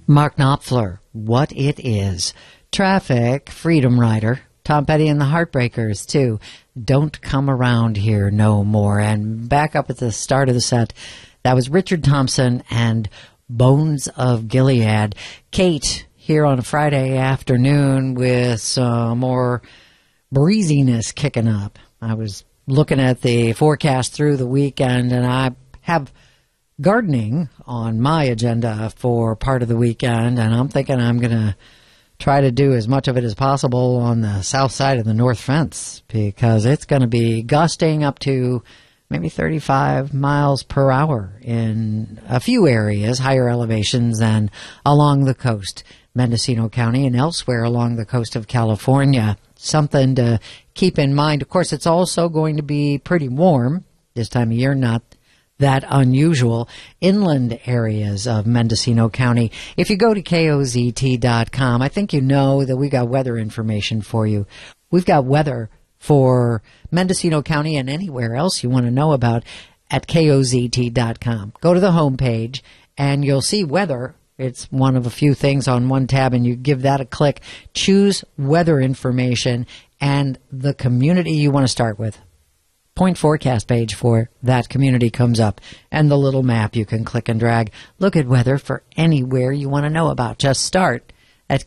Mark Knopfler, What It Is. Traffic, Freedom Rider. Tom Petty and the Heartbreakers, too. Don't Come Around Here No More. And back up at the start of the set, that was Richard Thompson and Bones of Gilead. Kate here on a Friday afternoon with some more breeziness kicking up. I was looking at the forecast through the weekend, and I have gardening on my agenda for part of the weekend, and I'm thinking I'm going to try to do as much of it as possible on the south side of the north fence, because it's going to be gusting up to maybe 35 miles per hour in a few areas, higher elevations, and along the coast, Mendocino County and elsewhere along the coast of California. Something to keep in mind. Of course, it's also going to be pretty warm this time of year, not that unusual. Inland areas of Mendocino County. If you go to KOZT.com, I think you know that we got weather information for you. We've got weather for Mendocino County and anywhere else you want to know about at KOZT.com. Go to the homepage and you'll see weather. It's one of a few things on one tab, and you give that a click. Choose weather information and the community you want to start with. Point forecast page for that community comes up, and the little map you can click and drag. Look at weather for anywhere you want to know about. Just start at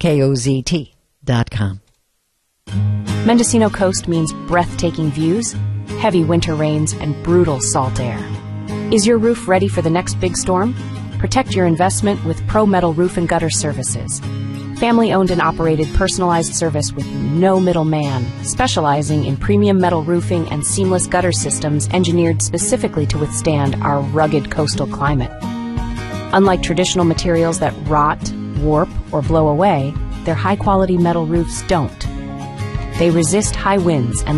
KOZT.com. Mendocino Coast means breathtaking views, heavy winter rains, and brutal salt air. Is your roof ready for the next big storm? Protect your investment with Pro Metal Roof and Gutter Services. Family-owned and operated personalized service with no middleman, specializing in premium metal roofing and seamless gutter systems engineered specifically to withstand our rugged coastal climate. Unlike traditional materials that rot, warp, or blow away, their high-quality metal roofs don't. They resist high winds and